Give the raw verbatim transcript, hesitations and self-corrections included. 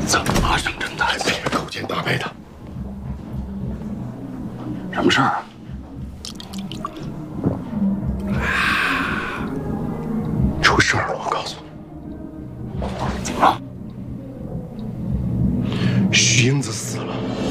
怎么了，省侦探？ 别勾肩搭背的。 什么事儿？ 出事儿了，我告诉你。 怎么了？ 徐英子死了。